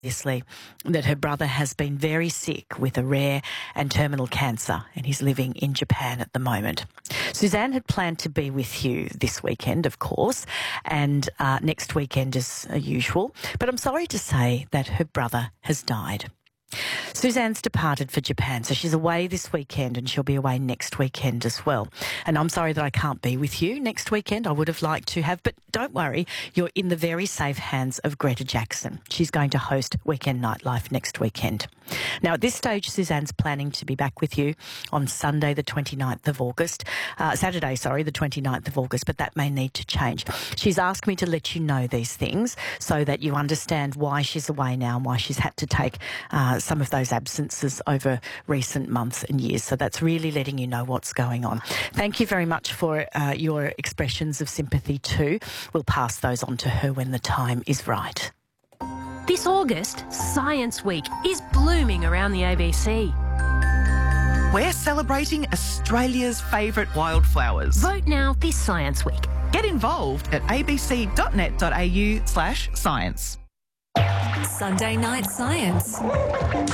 obviously, that her brother has been very sick with a rare and terminal cancer and he's living in Japan at the moment. Suzanne had planned to be with you this weekend, of course, and next weekend as usual. But I'm sorry to say that her brother has died. Suzanne's departed for Japan, so she's away this weekend and she'll be away next weekend as well. And I'm sorry that I can't be with you next weekend. I would have liked to have, but don't worry, you're in the very safe hands of Greta Jackson. She's going to host Weekend Nightlife next weekend. Now, at this stage, Suzanne's planning to be back with you on Sunday, the 29th of August. Saturday, the 29th of August, but that may need to change. She's asked me to let you know these things so that you understand why she's away now and why she's had to take some of those absences over recent months and years. So that's really letting you know what's going on. Thank you very much for your expressions of sympathy too. We'll pass those on to her when the time is right. This August, Science Week is blooming around the ABC. We're celebrating Australia's favourite wildflowers. Vote now this Science Week. Get involved at abc.net.au/science. Sunday Night Science.